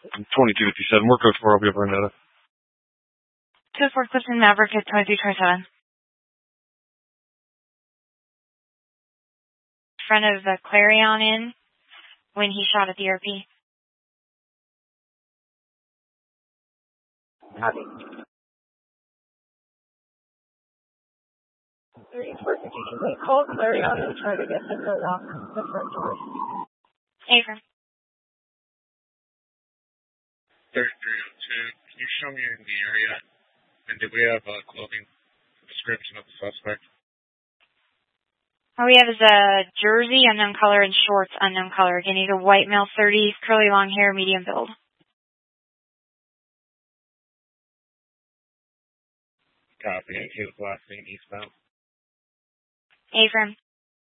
2257. We're Coach 4. I'll be over in Netta. 2-4 Clifton Maverick at 2227. Front of the Clarion Inn when he shot at the RP. Copy. 3452. Call Clarion and try to get them to lock the front doors. Affirm. 3302. Can you show me in the area? And do we have a clothing description of the suspect? All we have is a jersey, unknown color, and shorts, unknown color. Again, he's a white male, 30s, curly long hair, medium build. Copy. And his last name eastbound. Affirm.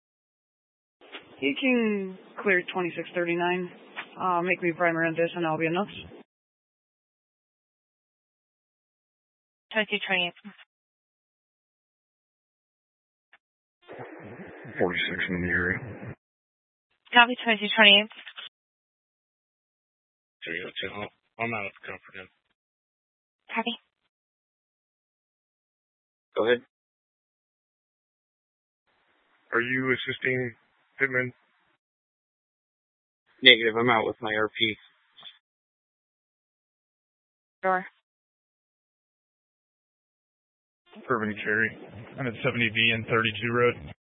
He can clear 2639. Make me primer on this and I'll be enough. 2228. 46 in the area. Copy 2228. 302. I'm out of the comfort inn. Copy. Go ahead. Are you assisting Pittman? Negative. I'm out with my RP. Door. Urban Cherry. I'm at 70V and 32 Road.